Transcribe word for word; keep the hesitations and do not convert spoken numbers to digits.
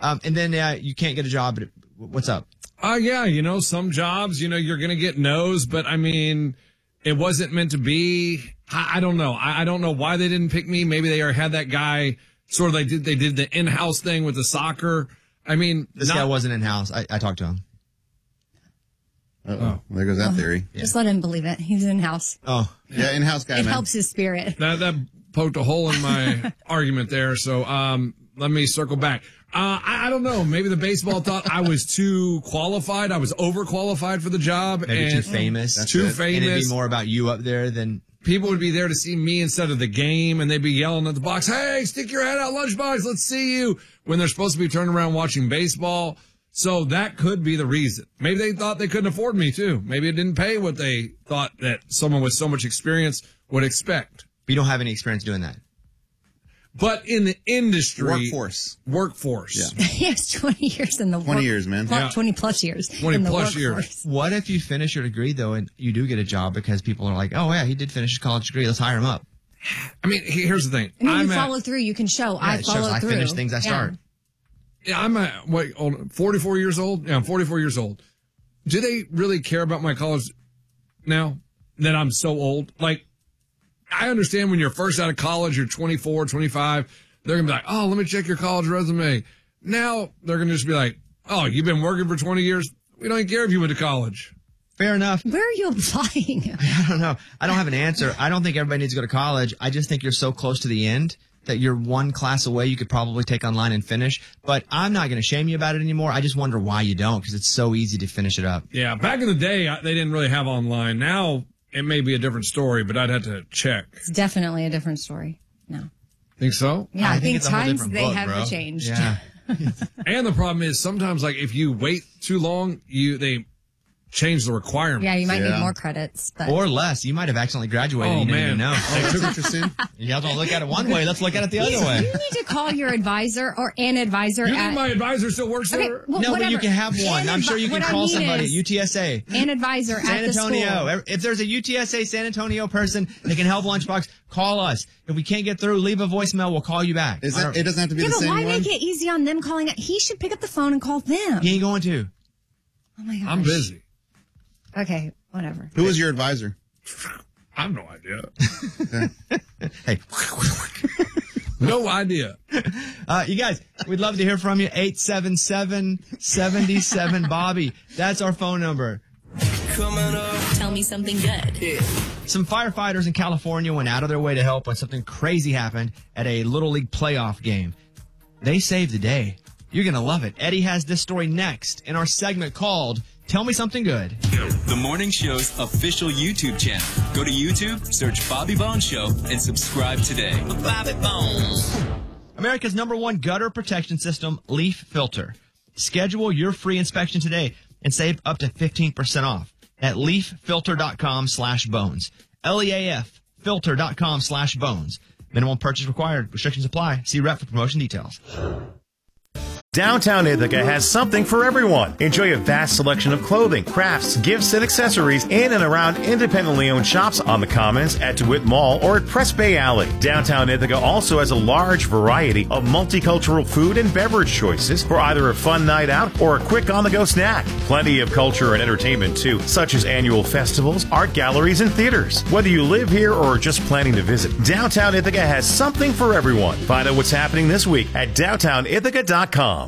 Um, and then uh, you can't get a job. What's up? Uh, yeah, you know, some jobs, you know, you're going to get no's, but I mean, it wasn't meant to be. I, I don't know. I, I don't know why they didn't pick me. Maybe they had that guy sort of like did, they did the in-house thing with the soccer. I mean, this not, guy wasn't in-house. I, I talked to him. Uh-oh. Oh, there goes that theory. Yeah. Just let him believe it. He's in-house. Oh, yeah, in-house guy. It man. helps his spirit. That, that poked a hole in my argument there. So, um, let me circle back. Uh, I, I don't know. Maybe the baseball thought I was too qualified. I was overqualified for the job. Maybe and too famous. That's too it. famous. And it'd be more about you up there than... People would be there to see me instead of the game, and they'd be yelling at the box, hey, stick your head out, lunchbox, let's see you, when they're supposed to be turning around watching baseball. So that could be the reason. Maybe they thought they couldn't afford me, too. Maybe it didn't pay what they thought that someone with so much experience would expect. But you don't have any experience doing that. But in the industry. Workforce. Workforce. Yeah. He has twenty years in the twenty work, years, man. Plus, Yeah. twenty plus years. twenty in the plus workforce. years. What if you finish your degree, though, and you do get a job because people are like, oh, yeah, he did finish his college degree. Let's hire him up. I mean, here's the thing. I mean, I'm you at, follow through. You can show. Yeah, I it follow shows through. I finish things I Yeah. start. Yeah, I'm at, wait, old, forty-four years old? Yeah, I'm forty-four years old. Do they really care about my college now that I'm so old? Like, I understand when you're first out of college, you're twenty-four, twenty-five, they're going to be like, oh, let me check your college resume. Now they're going to just be like, oh, you've been working for twenty years? We don't even care if you went to college. Fair enough. Where are you applying? I don't know. I don't have an answer. I don't think everybody needs to go to college. I just think you're so close to the end that you're one class away. You could probably take online and finish. But I'm not going to shame you about it anymore. I just wonder why you don't, because it's so easy to finish it up. Yeah, back in the day, I- they didn't really have online. Now it may be a different story, but I'd have to check. It's definitely a different story. No. Think so? Yeah, I, I think think it's a whole times different they book, have bro. changed. Yeah. And the problem is sometimes, like, if you wait too long, you they change the requirements. Yeah, you might Yeah. need more credits. But Or less. You might have accidentally graduated Oh, and you didn't man. even know. Oh, that's interesting. You guys don't look at it one way. Let's look at it the other you way. need to call your advisor or an advisor You at think my advisor still works Okay, there? well, No, but you whatever. can have one. An I'm sure you advi- can what I call mean somebody at is U T S A. an advisor San at the school. Antonio. If there's a U T S A San Antonio person that can help Lunchbox, call us. If we can't get through, leave a voicemail. We'll call you back. Is I that, don't- it doesn't have to be Yeah, the but same why one? make it easy on them calling it? He should pick up the phone and call them. He ain't going to. Oh my gosh. I'm busy. Okay, whatever. Who was your advisor? I have no idea. Hey. No idea. Uh, you guys, we'd love to hear from you. eight seven seven, seven seven, Bobby. That's our phone number. Tell me something good. Some firefighters in California went out of their way to help when something crazy happened at a Little League playoff game. They saved the day. You're going to love it. Eddie has this story next in our segment called Tell Me Something Good. The Morning Show's official YouTube channel. Go to YouTube, search Bobby Bones Show, and subscribe today. Bobby Bones. America's number one gutter protection system, Leaf Filter. Schedule your free inspection today and save up to fifteen percent off at leaffilter.com slash bones. L E A F filter.com slash bones. Minimum purchase required. Restrictions apply. See rep for promotion details. Downtown Ithaca has something for everyone. Enjoy a vast selection of clothing, crafts, gifts, and accessories in and around independently owned shops on the Commons, at DeWitt Mall, or at Press Bay Alley. Downtown Ithaca also has a large variety of multicultural food and beverage choices for either a fun night out or a quick on-the-go snack. Plenty of culture and entertainment, too, such as annual festivals, art galleries, and theaters. Whether you live here or are just planning to visit, Downtown Ithaca has something for everyone. Find out what's happening this week at downtown ithaca dot com.